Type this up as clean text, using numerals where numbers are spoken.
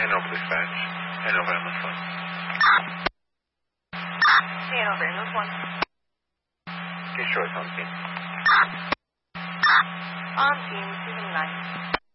Hanover Dispatch. Hanover Ambulance 1. Hanover Ambulance 1. East Shore is on scene. On scene, 279.